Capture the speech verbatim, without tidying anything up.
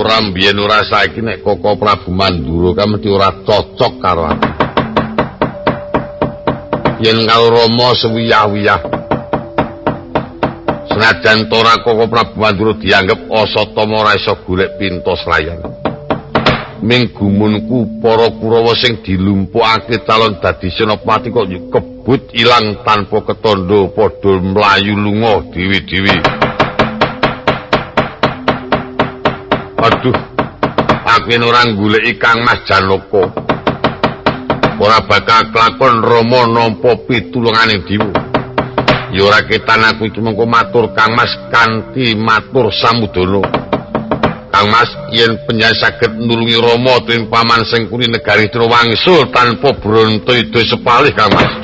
ora mbiyen ora saiki nek Koko Prabu Mandura ka mesti ora cocok karo aku. Yen karo Rama sewiyah-wiyah. Senajan ora Koko Prabu Mandura dianggep Asatama ora iso golek pintos layan. Ming gumunku para Kurawa sing dilumpukake calon dadi senopati kok kebut ilang tanpa ketandha padha mlayu lunga dewi-dewi. Aduh, aku ora goleki Kang Mas Janaka. Ora bakal kelakon Rama nampa pitulunganing Dewa. Ya ora ketan aku iki mengko matur Kang Mas kanthi matur samudana. Kang Mas, yen panjenengan saged nulungi Rama ing paman sing kuri negari Trowangsul tanpa bronto ida sepalih Kang Mas.